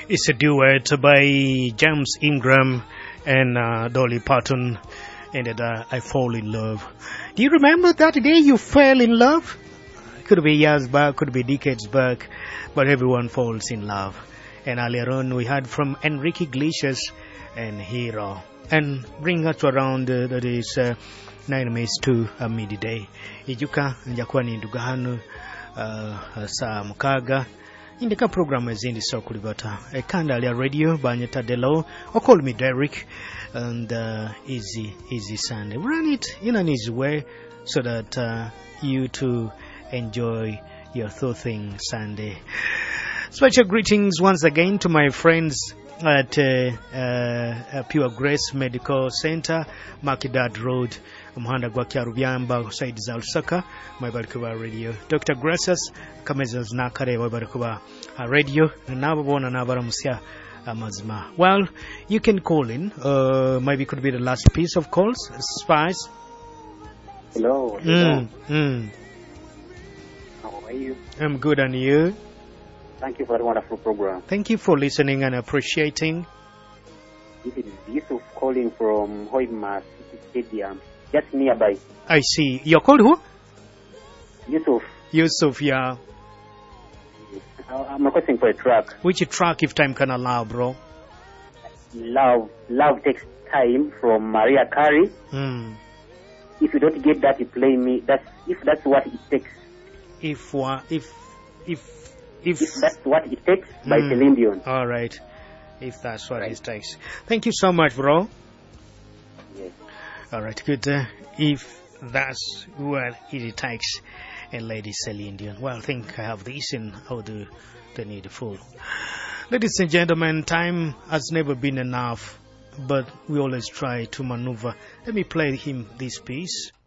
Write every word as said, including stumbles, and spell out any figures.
It's a duet by James Ingram and uh, Dolly Parton, and uh, I Fall in Love. Do you remember that day you fell in love? Could be years back, could be decades back, but everyone falls in love. And earlier on we heard from Enrique Iglesias and Hero. And bring us around uh, that is uh, nine minutes to uh, midday. Ijuka njakuwa ni ndugahanu uh, saa mukaga. Indika program ezindi so kulibata. Ekanda ya radio banyeta delo. Or call me Derek. And uh, easy, easy Sunday. Run it in an easy way so that uh, you too enjoy your Thoughting Sunday. Special greetings once again to my friends at uh, uh, Pure Grace Medical Center, Makidad Road, Muhanda Gwakia Rubyamba, Said Zalsaka, my Barkuba Radio. Doctor Gracias, Kamezas Nakare, my Barkuba Radio, and Nababona Navaramusia Amazma. Well, you can call in, uh, maybe could be the last piece of calls. Spice. Hello. hello. Mm, mm. How are you? I'm good, and you? Thank you for the wonderful program. Thank you for listening and appreciating. This is Yusuf calling from Hoima Stadium, just nearby. I see. You're called who? Yusuf. Yusuf, yeah. I'm requesting for a track. Which track, if time can allow, bro? Love. Love Takes Time from Maria Carey. Mm. If you don't get that, you play me. That's if that's what it takes. If uh, if if if, if that's what it takes by mm. Celine Dion. All right. If that's what right. it takes. Thank you so much, bro. Yes. All right. Good. Uh, if that's what it takes, and Lady Celine Dion. Well, I think I have this in How Do the Needful. Ladies and gentlemen, time has never been enough, but we always try to maneuver. Let me play him this piece.